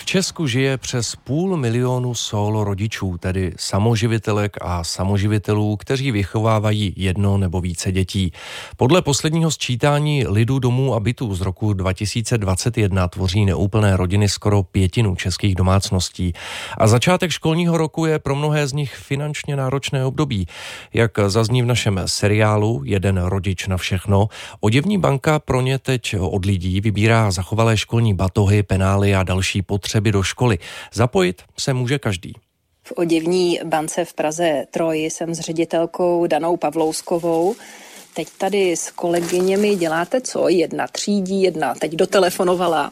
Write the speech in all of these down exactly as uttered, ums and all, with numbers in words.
Česku žije přes půl milionu solo rodičů, tedy samoživitelek a samoživitelů, kteří vychovávají jedno nebo více dětí. Podle posledního sčítání lidu domů a bytů z roku dva tisíce dvacet jedna tvoří neúplné rodiny skoro pětinu českých domácností. A začátek školního roku je pro mnohé z nich finančně náročné období. Jak zazní v našem seriálu Jeden rodič na všechno, oděvní banka pro ně teď od lidí vybírá zachovalé školní batohy, penály a další potřeby do školy. Zapojit se může každý. V oděvní bance v Praze Troj jsem s ředitelkou Danou Pavlouskovou. Teď tady s kolegyněmi děláte co? Jedna třídí, jedna teď dotelefonovala.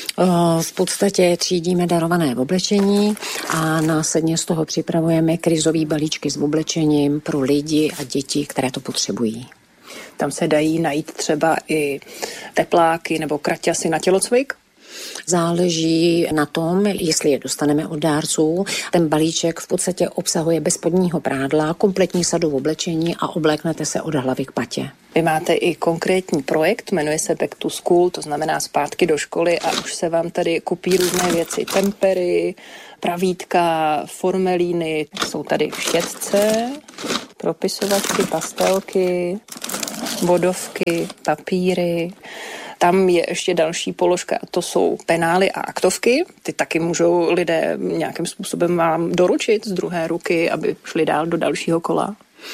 V podstatě třídíme darované oblečení a následně z toho připravujeme krizový balíčky s oblečením pro lidi a děti, které to potřebují. Tam se dají najít třeba i tepláky nebo kraťasy na tělocvik? Záleží na tom, jestli je dostaneme od dárců. Ten balíček v podstatě obsahuje bez spodního prádla, kompletní sadu oblečení a obléknete se od hlavy k patě. Vy máte i konkrétní projekt, jmenuje se Back to School, to znamená zpátky do školy a už se vám tady kupí různé věci, tempery, pravítka, formelíny, jsou tady štětce, propisovačky, pastelky, bodovky, papíry. Tam je ještě další položka a to jsou penály a aktovky. Ty taky můžou lidé nějakým způsobem vám doručit z druhé ruky, aby šli dál do dalšího kola.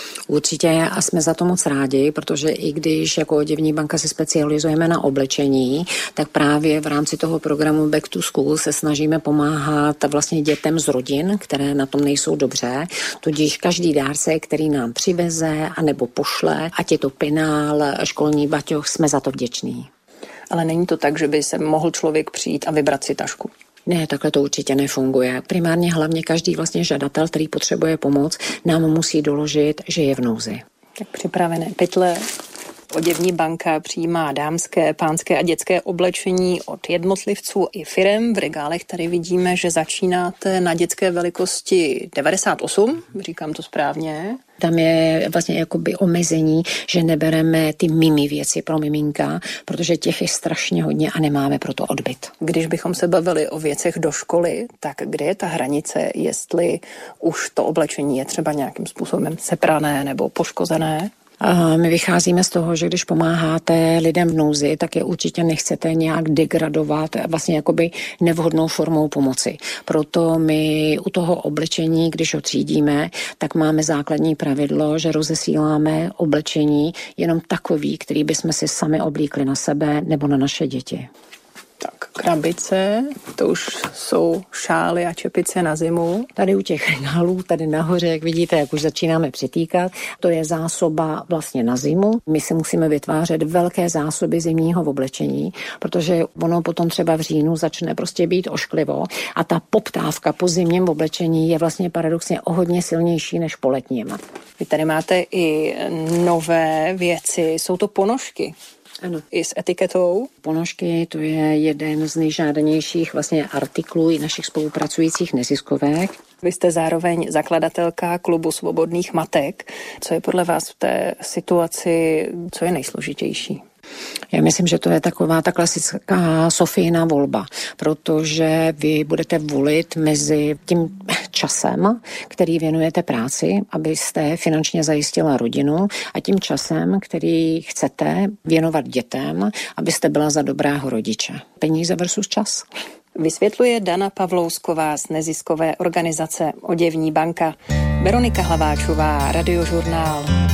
Určitě a jsme za to moc rádi, protože i když jako oděvní banka se specializujeme na oblečení, tak právě v rámci toho programu Back to School se snažíme pomáhat vlastně dětem z rodin, které na tom nejsou dobře. Tudíž každý dárce, který nám přiveze anebo pošle, ať je to penál, školní baťoch, jsme za to vděční. Ale není to tak, že by se mohl člověk přijít a vybrat si tašku? Ne, takhle to určitě nefunguje. Primárně hlavně každý vlastně žadatel, který potřebuje pomoc, nám musí doložit, že je v nouzi. Tak připravené pytle. Oděvní banka přijímá dámské, pánské a dětské oblečení od jednotlivců i firem. V regálech tady vidíme, že začínáte na dětské velikosti devadesát osm, říkám to správně. Tam je vlastně jakoby omezení, že nebereme ty mimi věci pro miminka, protože těch je strašně hodně a nemáme proto odbyt. Když bychom se bavili o věcech do školy, tak kde je ta hranice, jestli už to oblečení je třeba nějakým způsobem seprané nebo poškozené? A my vycházíme z toho, že když pomáháte lidem v nouzi, tak je určitě nechcete nějak degradovat vlastně jakoby nevhodnou formou pomoci. Proto my u toho oblečení, když ho třídíme, tak máme základní pravidlo, že rozesíláme oblečení jenom takový, který bychom si sami oblíkli na sebe nebo na naše děti. Tak krabice, to už jsou šály a čepice na zimu. Tady u těch regálů, tady nahoře, jak vidíte, jak už začínáme přitýkat, to je zásoba vlastně na zimu. My si musíme vytvářet velké zásoby zimního oblečení, protože ono potom třeba v říjnu začne prostě být ošklivo a ta poptávka po zimním oblečení je vlastně paradoxně o hodně silnější než po letním. Vy tady máte i nové věci, jsou to ponožky. Ano. I s etiketou. Ponožky, to je jeden z nejžádanějších vlastně artiklů i našich spolupracujících neziskovek. Vy jste zároveň zakladatelka klubu svobodných matek. Co je podle vás v té situaci, co je nejsložitější? Já myslím, že to je taková ta klasická Sofijina volba, protože vy budete volit mezi tím časem, který věnujete práci, abyste finančně zajistila rodinu, a tím časem, který chcete věnovat dětem, abyste byla za dobrého rodiče. Peníze versus čas. Vysvětluje Dana Pavlousková z neziskové organizace Oděvní banka. Veronika Hlaváčová, Radiožurnál.